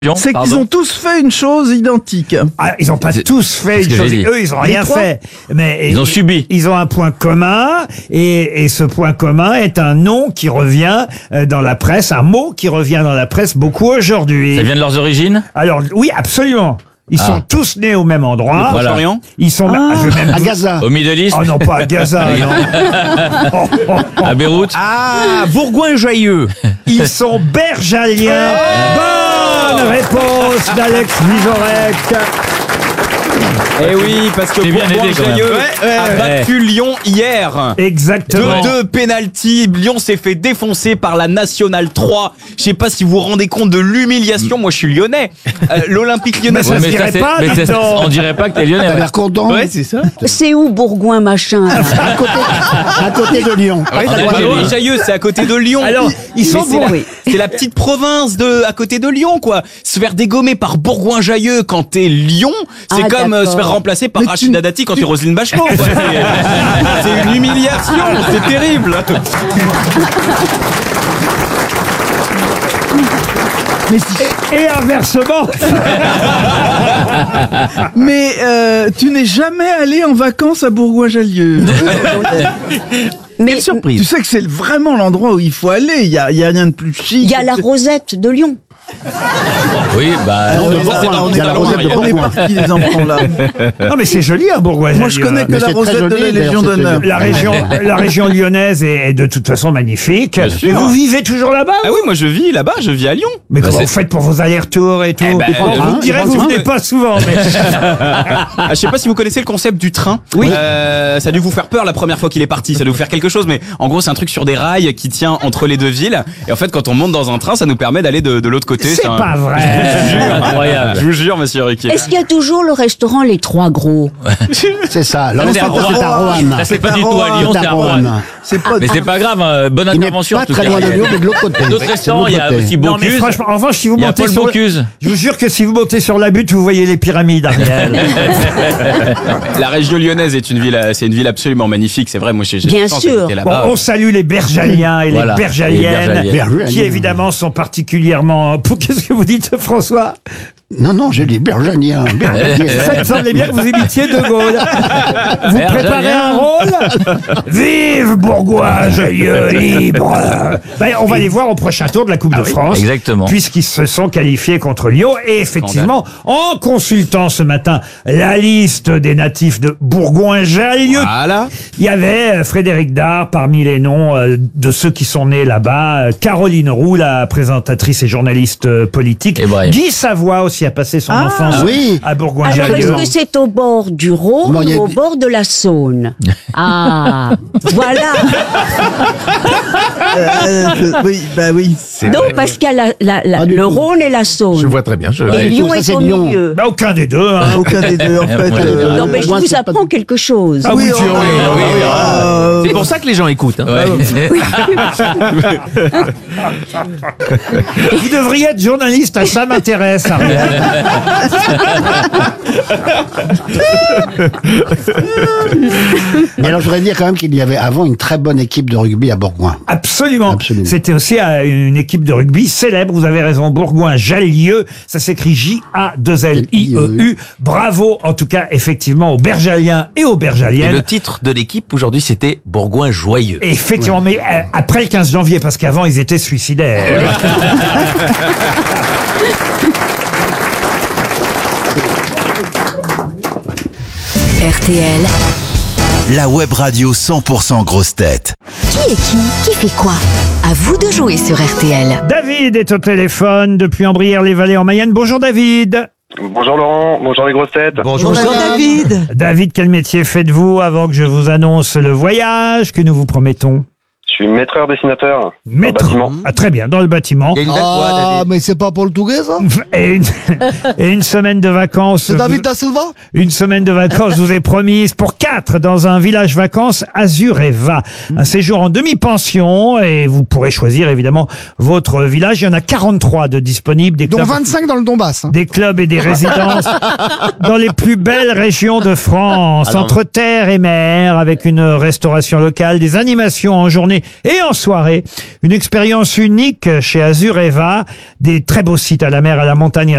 C'est qu'ils ont tous fait une chose identique. Ah, ils n'ont pas tous fait une chose. Eux, ils n'ont rien fait. Mais Ils ont subi. Ils ont un point commun, et ce point commun est un nom qui revient dans la presse, un mot qui revient dans la presse beaucoup aujourd'hui. Ça vient de leurs origines? Alors, oui, absolument. Ils sont tous nés au même endroit. Voilà. Ils sont À Gaza. Au Middle East? Oh non, pas à Gaza, non. À Beyrouth? Ah, Bourgoin-Jailleux. Ils sont bergaliens. Bonne réponse d'Alex Vizorek. Eh oui, parce que T'es bien aidé, quand même. Bourgoin-Jailleux a battu Lyon hier. Exactement. De penalty, Lyon s'est fait défoncer par la Nationale 3. Je sais pas si vous vous rendez compte de l'humiliation. Moi, je suis lyonnais. L'Olympique lyonnais. Mais ça se dirait pas, on dirait pas que t'es lyonnais. T'as l'air content. Ouais, c'est ça. C'est où Bourgoin machin là À côté de Lyon. Bourgoin-Jailleux, c'est à côté de Lyon. Alors, ils sont Mais c'est la petite province à côté de Lyon, quoi. Se faire dégommer par Bourgoin-Jailleux quand t'es Lyon, c'est comme se faire remplacer par Rachida Dati quand t'es Roselyne Bachelot. quoi. C'est une humiliation, c'est terrible. Et inversement. Mais tu n'es jamais allé en vacances à Bourgoin-Jallieu. Mais Tu sais que c'est vraiment l'endroit où il faut aller. Il y a rien de plus chic. il y a la Rosette de Lyon. Oui, bah. On est partis les enfants là. Non, mais c'est joli, hein, Bourgoin. Moi je connais que Mais la c'est très Rosette de joli, la Légion d'ailleurs, d'honneur. La région lyonnaise est de toute façon magnifique. sûr. Et vous vivez toujours là-bas? Ah oui, moi je vis là-bas, je vis à Lyon. Mais comment vous faites pour vos allers-retours et tout? ben, Vous me direz que vous venez pas souvent, mais... Je sais pas si vous connaissez le concept du train. Oui. Ça a dû vous faire peur la première fois qu'il est parti. Ça a dû vous faire quelque chose, mais en gros c'est un truc sur des rails qui tient entre les deux villes. Et en fait, quand on monte dans un train, ça nous permet d'aller de l'autre côté. C'est pas vrai. Incroyable. Je vous jure, monsieur Riquet. Est-ce qu'il y a toujours le restaurant Les Trois Gros? C'est ça. Là, C'est à Roanne. Ça, c'est pas du tout à Lyon, c'est à Roanne. C'est pas. Mais c'est pas grave, hein, bonne Il n'est intervention. pas en tout très cas. loin de Lyon, mais de l'autre côté. Il y a d'autres restaurants, il y a aussi Non, mais Bocuse. franchement, en revanche, si vous Il y a montez Paul sur... Bocuse. Je vous jure que si vous montez sur la butte, vous voyez les pyramides, Ariel. La région lyonnaise est une ville, c'est une ville absolument magnifique. C'est vrai, moi j'ai Bien chance sûr. d'habiter Bon, là-bas. on salue les bergaliens et Voilà, les bergaliennes, les Bergaliennes. qui évidemment sont particulièrement... Qu'est-ce que vous dites, François? Non, j'ai dit Bergaliens. Ça me semblait bien que vous imitiez De Gaulle. Vous préparez un rôle? Vive Bourgoin-Jallieu libre. Ben, on va les voir au prochain tour de la Coupe de France. exactement. Puisqu'ils se sont qualifiés contre Lyon. Et effectivement, en consultant ce matin la liste des natifs de Bourgoin-Jallieu, Voilà. il y avait Frédéric Dard parmi les noms de ceux qui sont nés là-bas. Caroline Roux, la présentatrice et journaliste politique. Et bref. Guy Savoie aussi a passé son enfance oui. à Alors, Bourgoin-Jallieu. est-ce que c'est au bord du Rhône Non, il y a- ou au bord de la Saône? Ah, voilà. Oui, bah oui. Non, parce qu'il y a du le tout. Rhône et la Saône. Je vois très bien. Et Lyon ça, est c'est au Lyon. milieu. Bah, aucun des deux. Hein. Aucun des deux en fait. Ouais. Non, mais je moi, vous c'est pas apprends quelque chose. Ah oui, C'est pour ça que les gens écoutent. Hein. vous devriez être journaliste, ça m'intéresse, Ariel. Mais alors, je voudrais dire quand même qu'il y avait avant une très bonne équipe de rugby à Bourgoin. Absolument. Absolument. C'était aussi une équipe de rugby célèbre, vous avez raison, Bourgoin-Jallieu, ça s'écrit J-A-2-L-I-E-U. Bravo, en tout cas, effectivement, aux Bergaliens et aux Et Bergaliennes. le titre de l'équipe aujourd'hui, c'était Bourgoin-Joyeux. Effectivement, mais après le 15 janvier, parce qu'avant, ils étaient suicidaires. RTL, La web radio 100% grosse tête. qui est qui fait quoi? À vous de jouer sur RTL. David est au téléphone depuis Ambrières-les-Vallées en Mayenne. Bonjour David. Bonjour Laurent, bonjour les grosses têtes. Bonjour. David. David, quel métier faites-vous avant que je vous annonce le voyage que nous vous promettons? Je suis maîtreur dessinateur. Maître. bâtiment. Ah, très bien, dans le bâtiment. Il y a une belle voix, David. mais c'est pas pour le Touguet, ça? Et une semaine de vacances. Da Silva? Une semaine de vacances, je vous ai promise, pour 4 dans un village vacances Azureva. Un séjour en demi-pension et vous pourrez choisir évidemment votre village. Il y en a 43 de disponibles. Des clubs, 25 dans le Donbass. des clubs et des résidences dans les plus belles régions de France, entre terre et mer, avec une restauration locale, des animations en journée et en soirée. Une expérience unique chez Azureva, des très beaux sites à la mer, à la montagne,